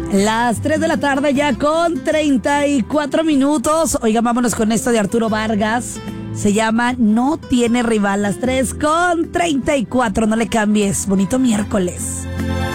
Las 3 de la tarde ya con 34 minutos. Oigan, vámonos con esto de Arturo Vargas. Se llama No tiene rival. Las 3 con 34. No le cambies. Bonito miércoles.